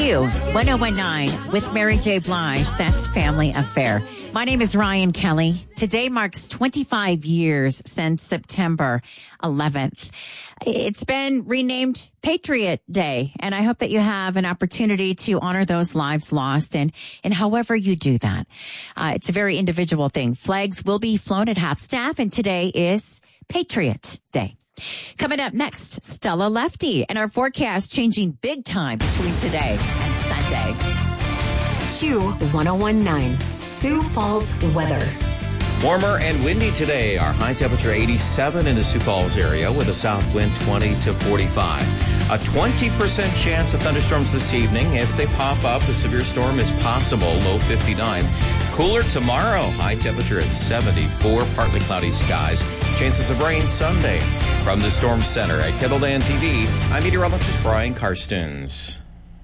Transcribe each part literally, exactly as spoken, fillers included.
Q one oh one nine with Mary J. Blige. That's Family Affair. My name is Ryan Kelly. Today marks twenty-five years since September eleventh. It's been renamed Patriot Day, and I hope that you have an opportunity to honor those lives lost, and, and however you do that. Uh, it's a very individual thing. Flags will be flown at half-staff, and today is Patriot Day. Coming up next, Stella Lefty, and our forecast changing big time between today and Sunday. Q one oh one nine, Sioux Falls weather. Warmer and windy today. Our high temperature eighty-seven in the Sioux Falls area with a south wind twenty to forty-five. A twenty percent chance of thunderstorms this evening. If they pop up, a severe storm is possible. Low fifty-nine. Cooler tomorrow. High temperature at seventy-four. Partly cloudy skies. Chances of rain Sunday. From the Storm Center at Kettledan T V, I'm meteorologist Brian Karstens.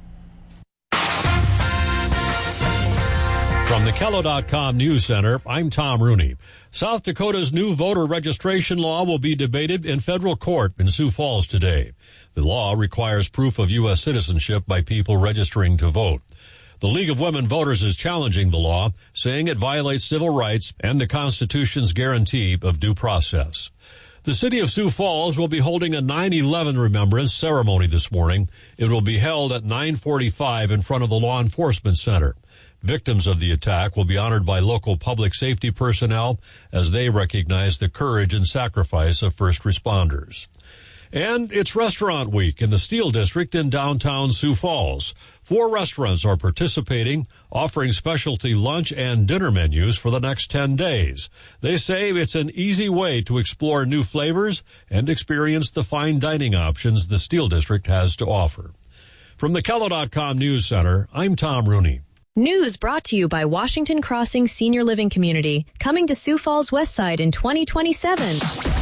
From the Kello dot com News Center, I'm Tom Rooney. South Dakota's new voter registration law will be debated in federal court in Sioux Falls today. The law requires proof of U S citizenship by people registering to vote. The League of Women Voters is challenging the law, saying it violates civil rights and the Constitution's guarantee of due process. The city of Sioux Falls will be holding a nine eleven remembrance ceremony this morning. It will be held at nine forty-five in front of the Law Enforcement Center. Victims of the attack will be honored by local public safety personnel as they recognize the courage and sacrifice of first responders. And it's Restaurant Week in the Steel District in downtown Sioux Falls. Four restaurants are participating, offering specialty lunch and dinner menus for the next ten days. They say it's an easy way to explore new flavors and experience the fine dining options the Steel District has to offer. From the Kello dot com News Center, I'm Tom Rooney. News brought to you by Washington Crossing Senior Living Community, coming to Sioux Falls West Side in twenty twenty-seven.